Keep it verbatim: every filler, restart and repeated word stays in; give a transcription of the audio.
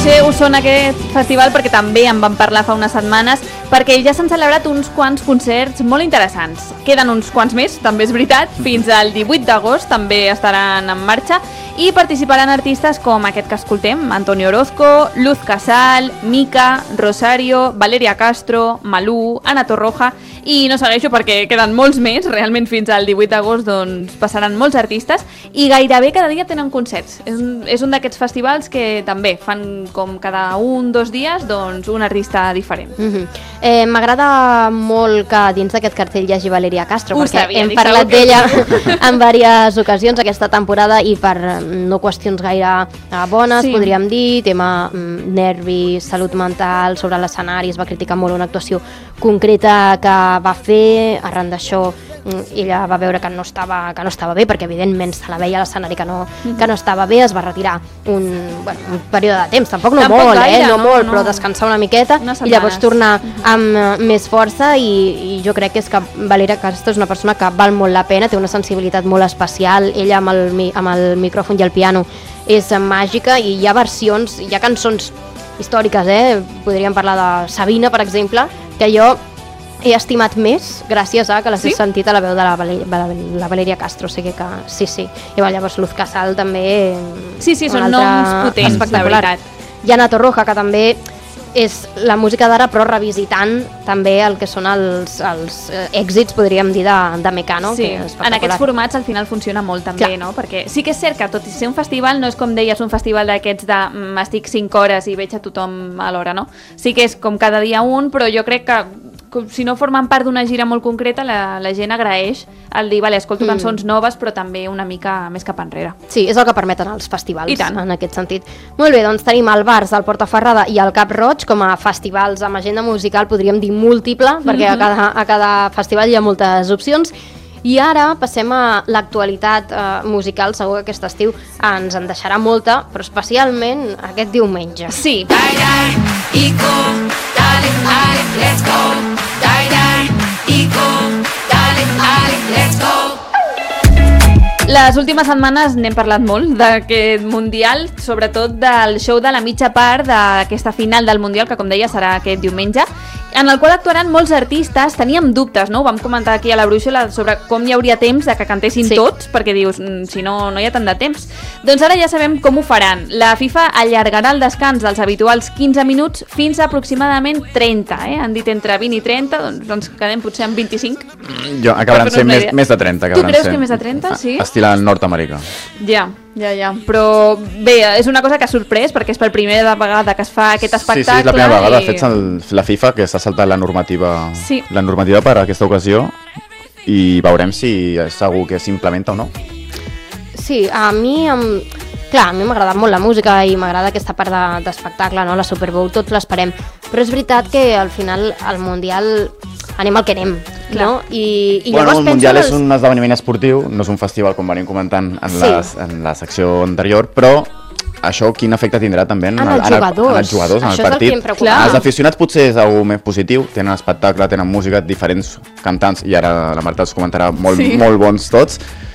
potser us sona aquest festival perquè també en vam parlar fa unes setmanes, perquè ja s'han celebrat uns quants concerts molt interessants. Queden uns quants més, també és veritat, fins al divuit d'agost també estaran en marxa i participaran artistes com aquest que escoltem, Antonio Orozco, Luz Casal, Mika, Rosario, Valeria Castro, Malú, Ana Torroja, i no segueixo perquè queden molts més, realment fins al divuit d'agost doncs, passaran molts artistes i gairebé cada dia tenen concerts. És un, és un d'aquests festivals que també fan com cada un, dos dies doncs, un artista diferent. Mm-hmm. eh, M'agrada molt que dins d'aquest cartell hi hagi Valeria Castro, Ho perquè sabia, hem dic, parlat que... d'ella en diverses ocasions aquesta temporada i per no qüestions gaire bones, sí. podríem dir, tema mm, nervis, salut mental, sobre l'escenari, es va criticar molt una actuació concreta que va fer, arran d'això ella va veure que no estava, que no estava bé, perquè evidentment se la veia a l'escenari que no, que no estava bé, es va retirar un, bueno, un període de temps, tampoc no tampoc molt, gaire, eh? no, no molt, no. però descansar una miqueta una i llavors tornar amb uh, més força i, i jo crec que és que Valeria Castro és una persona que val molt la pena, té una sensibilitat molt especial, ella amb el, amb el micròfon i el piano és màgica i hi ha versions, hi ha cançons històriques, eh? podríem parlar de Sabina, per exemple, que jo he estimat més gràcies a que les sí? he sentit a la veu de la, Valeria, la Valeria Castro, o sigui que sí, sí. I llavors Luz Casal també... Sí, sí, són noms potents, espectacular. I Ana Torroja, que també és la música d'ara, però revisitant també el que són els, els èxits, podríem dir, de, de Mecano. Sí, que és en aquests formats al final funciona molt també, Clar. no? Perquè sí que és cert que tot i ser un festival no és com deies un festival d'aquests de m'estic cinc hores i veig a tothom a l'hora, no? Sí que és com cada dia un, però jo crec que si no formen part d'una gira molt concreta, la, la gent agraeix el dir, vale, escolto mm. cançons noves, però també una mica més cap enrere. Sí, és el que permeten els festivals, en aquest sentit. Molt bé, doncs tenim el Bars, el Portaferrada i el Cap Roig com a festivals amb agenda musical, podríem dir múltiple, perquè a cada, a cada festival hi ha moltes opcions. I ara passem a l'actualitat eh, musical, segur que aquest estiu ens en deixarà molta, però especialment aquest diumenge. Sí. Die, die, Ico, darling, Ali, let's go. Die, die, Ico, darling, Ali, let's go. Les últimes setmanes n'hem parlat molt d'aquest Mundial, sobretot del show de la mitja part d'aquesta final del Mundial, que com deia serà aquest diumenge, en el qual actuaran molts artistes. Teníem dubtes, no? Ho vam comentar aquí a la Brúixola sobre com hi hauria temps de que cantessin sí. tots, perquè dius, si no, no hi ha tant de temps. Doncs ara ja sabem com ho faran. La FIFA allargarà el descans dels habituals quinze minuts fins a aproximadament trenta, eh? Han dit entre vint i trenta, doncs ens quedem potser amb vint-i-cinc. Jo, acabaran sent més, més de trenta. Tu creus que més de trenta, sí? Estilant Nord-Amèrica. Ja, ja, ja. Però bé, és una cosa que ha sorprès, perquè és per primera vegada que es fa aquest espectacle. Sí, sí, és la primera vegada. I... De fet, el, la FIFA que s'ha saltat la normativa, sí. la normativa per a aquesta ocasió i veurem si és segur que s'implementa o no. Sí, a mi... Em... Clar, a mi m'ha agradat molt la música i m'agrada aquesta part de, d'espectacle, no? La Super Bowl, tots l'esperem. Però és veritat que al final el Mundial anem al que anem, Clar. no? I, i bueno, el Mundial els... és un esdeveniment esportiu, no és un festival com venim comentant en, sí. les, en la secció anterior, però això quin efecte tindrà també en, en, el, els, jugadors. en els jugadors, en el Això partit. És el els aficionats potser és algo més positiu, tenen espectacle, tenen música, diferents cantants, i ara la Marta els comentarà molt, sí. molt bons tots,